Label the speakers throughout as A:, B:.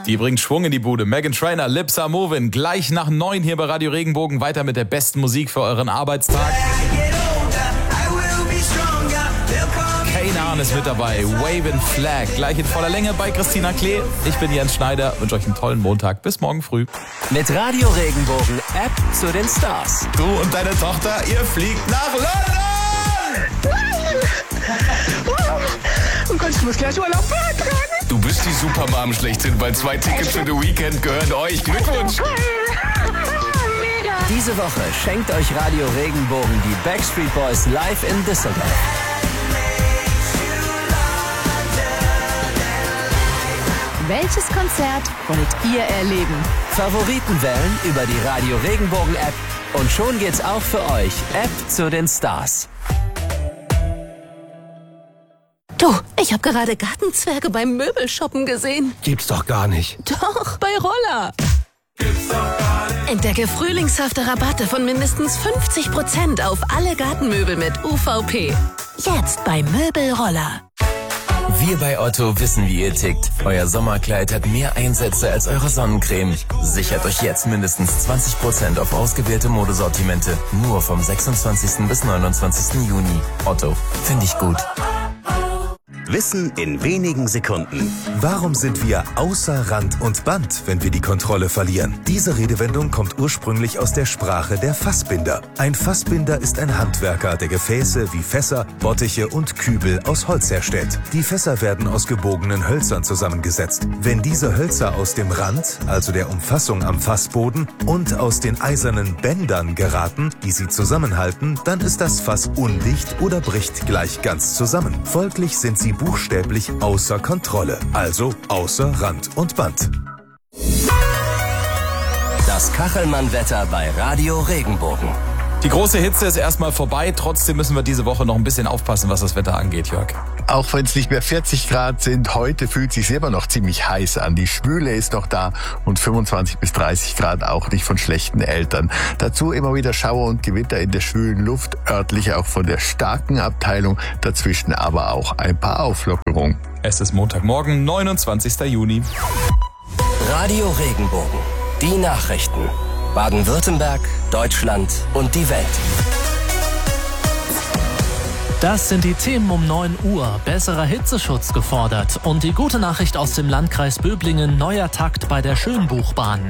A: Die bringt Schwung in die Bude. Meghan Trainor, Lips Are Movin'. Gleich nach 9 hier bei Radio Regenbogen. Weiter mit der besten Musik für euren Arbeitstag. Kanan ist mit dabei. Wavin' Flag. Gleich in voller Länge bei Christina Klee. Ich bin Jens Schneider. Wünsche euch einen tollen Montag. Bis morgen früh.
B: Mit Radio Regenbogen App zu den Stars.
A: Du und deine Tochter, ihr fliegt nach London!
C: Oh Gott, ich muss gleich Urlaub beantragen.
D: Du bist die Supermom schlechthin, weil 2 Tickets für The Weekend gehören euch. Glückwunsch!
B: Diese Woche schenkt euch Radio Regenbogen die Backstreet Boys live in Düsseldorf.
E: Welches Konzert wollt ihr erleben?
B: Favoriten wählen über die Radio Regenbogen App. Und schon geht's auch für euch. App zu den Stars.
E: Du, ich habe gerade Gartenzwerge beim Möbelshoppen gesehen.
F: Gibt's doch gar nicht.
E: Doch, bei Roller. Entdecke frühlingshafte Rabatte von mindestens 50% auf alle Gartenmöbel mit UVP. Jetzt bei Möbelroller.
G: Wir bei Otto wissen, wie ihr tickt. Euer Sommerkleid hat mehr Einsätze als eure Sonnencreme. Sichert euch jetzt mindestens 20% auf ausgewählte Modesortimente. Nur vom 26. bis 29. Juni. Otto, finde ich gut.
H: Wissen in wenigen Sekunden.
I: Warum sind wir außer Rand und Band, wenn wir die Kontrolle verlieren? Diese Redewendung kommt ursprünglich aus der Sprache der Fassbinder. Ein Fassbinder ist ein Handwerker, der Gefäße wie Fässer, Bottiche und Kübel aus Holz herstellt. Die Fässer werden aus gebogenen Hölzern zusammengesetzt. Wenn diese Hölzer aus dem Rand, also der Umfassung am Fassboden, und aus den eisernen Bändern geraten, die sie zusammenhalten, dann ist das Fass undicht oder bricht gleich ganz zusammen. Folglich sind sie buchstäblich außer Kontrolle, also außer Rand und Band.
B: Das Kachelmann-Wetter bei Radio Regenbogen.
A: Die große Hitze ist erstmal vorbei. Trotzdem müssen wir diese Woche noch ein bisschen aufpassen, was das Wetter angeht, Jörg.
F: Auch wenn es nicht mehr 40 Grad sind, heute fühlt es sich selber noch ziemlich heiß an. Die Schwüle ist noch da und 25 bis 30 Grad auch nicht von schlechten Eltern. Dazu immer wieder Schauer und Gewitter in der schwülen Luft, örtlich auch von der starken Abteilung, dazwischen aber auch ein paar Auflockerungen.
A: Es ist Montagmorgen, 29. Juni.
B: Radio Regenbogen. Die Nachrichten. Baden-Württemberg, Deutschland und die Welt.
J: Das sind die Themen um 9 Uhr. Besserer Hitzeschutz gefordert. Und die gute Nachricht aus dem Landkreis Böblingen, neuer Takt bei der Schönbuchbahn.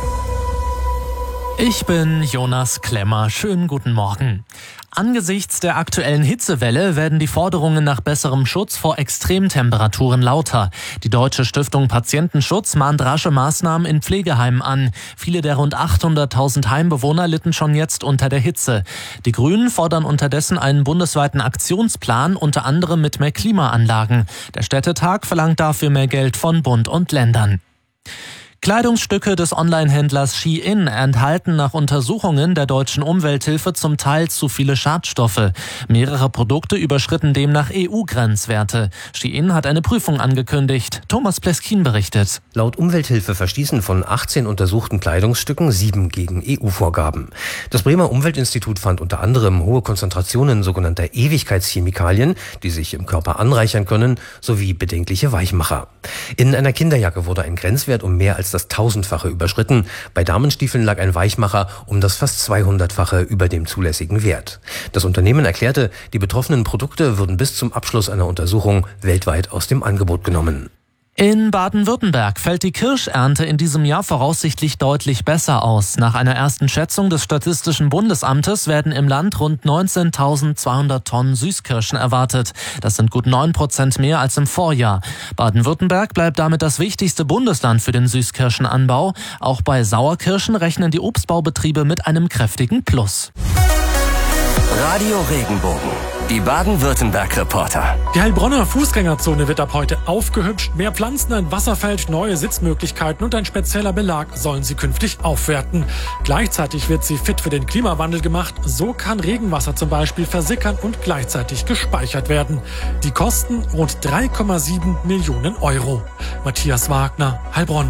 J: Ich bin Jonas Klemmer. Schönen guten Morgen. Angesichts der aktuellen Hitzewelle werden die Forderungen nach besserem Schutz vor Extremtemperaturen lauter. Die Deutsche Stiftung Patientenschutz mahnt rasche Maßnahmen in Pflegeheimen an. Viele der rund 800.000 Heimbewohner litten schon jetzt unter der Hitze. Die Grünen fordern unterdessen einen bundesweiten Aktionsplan, unter anderem mit mehr Klimaanlagen. Der Städtetag verlangt dafür mehr Geld von Bund und Ländern. Kleidungsstücke des Onlinehändlers Shein enthalten nach Untersuchungen der deutschen Umwelthilfe zum Teil zu viele Schadstoffe. Mehrere Produkte überschritten demnach EU-Grenzwerte. Shein hat eine Prüfung angekündigt. Thomas Pleskin berichtet.
K: Laut Umwelthilfe verstießen von 18 untersuchten Kleidungsstücken 7 gegen EU-Vorgaben. Das Bremer Umweltinstitut fand unter anderem hohe Konzentrationen sogenannter Ewigkeitschemikalien, die sich im Körper anreichern können, sowie bedenkliche Weichmacher. In einer Kinderjacke wurde ein Grenzwert um mehr als das 1000-fache überschritten. Bei Damenstiefeln lag ein Weichmacher um das fast 200-fache über dem zulässigen Wert. Das Unternehmen erklärte, die betroffenen Produkte würden bis zum Abschluss einer Untersuchung weltweit aus dem Angebot genommen.
J: In Baden-Württemberg fällt die Kirschernte in diesem Jahr voraussichtlich deutlich besser aus. Nach einer ersten Schätzung des Statistischen Bundesamtes werden im Land rund 19.200 Tonnen Süßkirschen erwartet. Das sind gut 9% mehr als im Vorjahr. Baden-Württemberg bleibt damit das wichtigste Bundesland für den Süßkirschenanbau. Auch bei Sauerkirschen rechnen die Obstbaubetriebe mit einem kräftigen Plus.
B: Radio Regenbogen. Die Baden-Württemberg-Reporter.
L: Die Heilbronner Fußgängerzone wird ab heute aufgehübscht. Mehr Pflanzen, ein Wasserfeld, neue Sitzmöglichkeiten und ein spezieller Belag sollen sie künftig aufwerten. Gleichzeitig wird sie fit für den Klimawandel gemacht. So kann Regenwasser zum Beispiel versickern und gleichzeitig gespeichert werden. Die Kosten rund 3,7 Millionen Euro. Matthias Wagner, Heilbronn.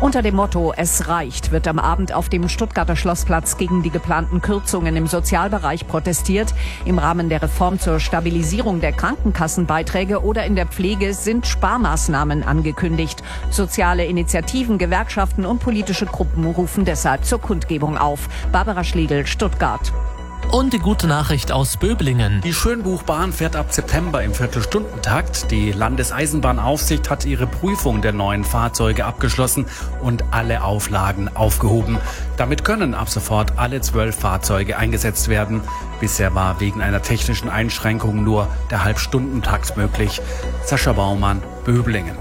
M: Unter dem Motto "Es reicht" wird am Abend auf dem Stuttgarter Schlossplatz gegen die geplanten Kürzungen im Sozialbereich protestiert. Im Rahmen der Reform zur Stabilisierung der Krankenkassenbeiträge oder in der Pflege sind Sparmaßnahmen angekündigt. Soziale Initiativen, Gewerkschaften und politische Gruppen rufen deshalb zur Kundgebung auf. Barbara Schlegel, Stuttgart.
J: Und die gute Nachricht aus Böblingen.
N: Die Schönbuchbahn fährt ab September im Viertelstundentakt. Die Landeseisenbahnaufsicht hat ihre Prüfung der neuen Fahrzeuge abgeschlossen und alle Auflagen aufgehoben. Damit können ab sofort alle 12 Fahrzeuge eingesetzt werden. Bisher war wegen einer technischen Einschränkung nur der Halbstundentakt möglich. Sascha Baumann, Böblingen.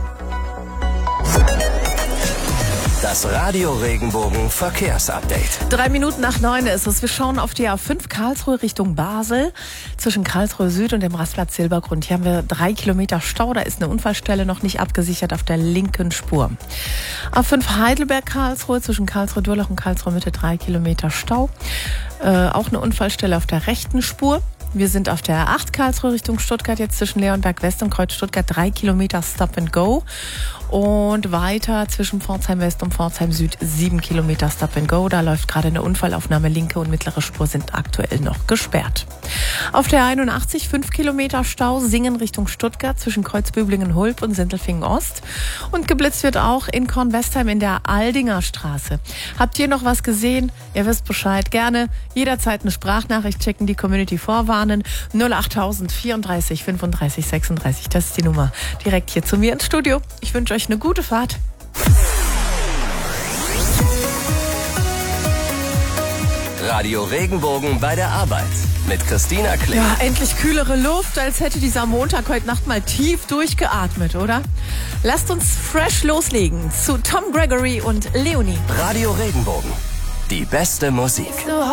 B: Das Radio Regenbogen Verkehrsupdate.
O: 8:03 ist es. Wir schauen auf die A5 Karlsruhe Richtung Basel. Zwischen Karlsruhe Süd und dem Rastplatz Silbergrund. Hier haben wir 3 Kilometer Stau. Da ist eine Unfallstelle noch nicht abgesichert auf der linken Spur. A5 Heidelberg Karlsruhe zwischen Karlsruhe Durlach und Karlsruhe Mitte 3 Kilometer Stau. Auch eine Unfallstelle auf der rechten Spur. Wir sind auf der A8 Karlsruhe Richtung Stuttgart, jetzt zwischen Leonberg West und Kreuz Stuttgart 3 Kilometer Stop and Go. Und weiter zwischen Pforzheim West und Pforzheim Süd 7 Kilometer Stop and Go. Da läuft gerade eine Unfallaufnahme. Linke und mittlere Spur sind aktuell noch gesperrt. Auf der 81 5 Kilometer Stau Singen Richtung Stuttgart zwischen Kreuzböblingen-Hulb und Sindelfingen-Ost. Und geblitzt wird auch in Kornwestheim in der Aldinger Straße. Habt ihr noch was gesehen? Ihr wisst Bescheid. Gerne jederzeit eine Sprachnachricht checken, die Community vorwarnen. 08000 34 35 36. Das ist die Nummer direkt hier zu mir ins Studio. Ich wünsche euch eine gute Fahrt.
B: Radio Regenbogen bei der Arbeit mit Christina Kling.
O: Ja, endlich kühlere Luft, als hätte dieser Montag heute Nacht mal tief durchgeatmet, oder? Lasst uns fresh loslegen zu Tom Gregory und Leonie.
B: Radio Regenbogen, die beste Musik.